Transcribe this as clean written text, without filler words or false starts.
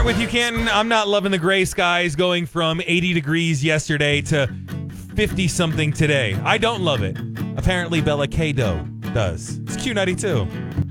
With you, Canton, I'm not loving the gray skies going from 80 degrees yesterday to 50-something today. I don't love it. Apparently, Bella Kado does. It's Q92.